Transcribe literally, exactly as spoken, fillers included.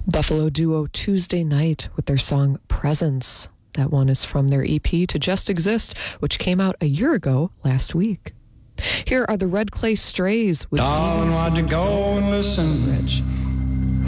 Buffalo duo Tuesday Night with their song Presence. That one is from their E P To Just Exist, which came out a year ago last week. Here are the Red Clay Strays with Darling, why'd you go and listen? Rich.